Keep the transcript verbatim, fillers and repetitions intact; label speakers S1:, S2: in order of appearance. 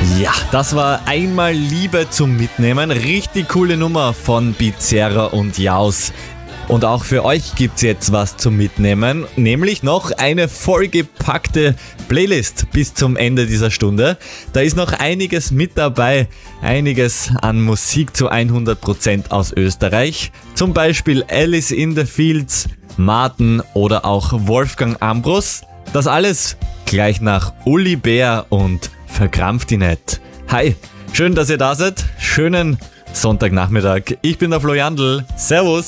S1: Ja, das war einmal Liebe zum Mitnehmen. Richtig coole Nummer von Bizerra und Jaus. Und auch für euch gibt's jetzt was zum Mitnehmen, nämlich noch eine vollgepackte Playlist bis zum Ende dieser Stunde. Da ist noch einiges mit dabei, einiges an Musik zu hundert Prozent aus Österreich. Zum Beispiel Alice in the Fields, Martin oder auch Wolfgang Ambros. Das alles gleich nach Uli Bär und Verkrampft die nicht. Hi, schön, dass ihr da seid. Schönen Sonntagnachmittag. Ich bin der Flo Jandl. Servus.